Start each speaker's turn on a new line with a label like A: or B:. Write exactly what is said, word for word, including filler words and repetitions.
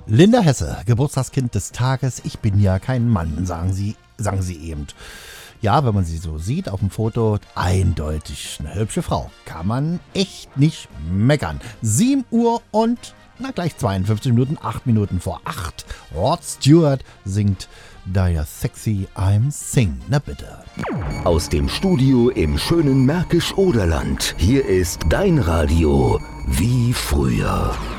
A: Linda Hesse, Geburtstagskind des Tages. Ich bin ja kein Mann, sagen sie, sagen sie eben. Ja, wenn man sie so sieht auf dem Foto, eindeutig eine hübsche Frau. Kann man echt nicht meckern. sieben Uhr und, na gleich zweiundfünfzig Minuten, acht Minuten vor acht. Rod Stewart singt Dire Sexy I'm Sing. Na bitte.
B: Aus dem Studio im schönen Märkisch-Oderland. Hier ist dein Radio wie früher.